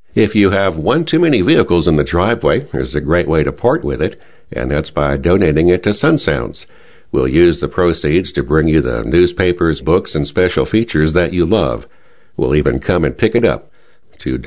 If you have one too many vehicles in the driveway, there's a great way to part with it, and that's by donating it to SunSounds. We'll use the proceeds to bring you the newspapers, books, and special features that you love. We'll even come and pick it up. To